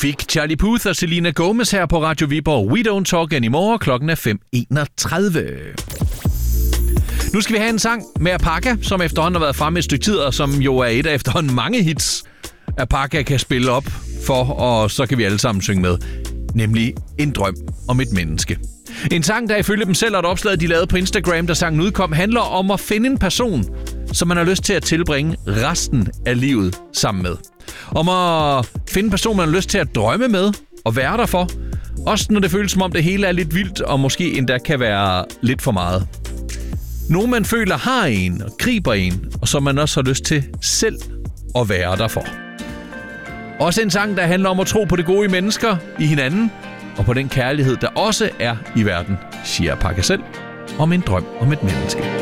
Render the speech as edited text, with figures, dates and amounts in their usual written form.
fik Charlie Puth og Selena Gomez her på Radio Viborg. We Don't Talk Anymore. Klokken er 5:31. Nu skal vi have en sang med Apaka, som efterhånden har været fremme et stykke tid, og som jo er et af efterhånden mange hits, Apaka kan spille op for, og så kan vi alle sammen synge med. Nemlig En drøm om et menneske. En sang, der ifølge dem selv og et opslag, de lavede på Instagram, da sangen udkom, handler om at finde en person, som man har lyst til at tilbringe resten af livet sammen med. Om at finde en person, man har lyst til at drømme med og være der for. Også når det føles som om det hele er lidt vildt, og måske endda kan være lidt for meget. Nogen man føler har en og griber en, og som man også har lyst til selv at være der for. Også en sang, der handler om at tro på det gode i mennesker, i hinanden, og på den kærlighed, der også er i verden, siger Apaka selv om En drøm om et menneske.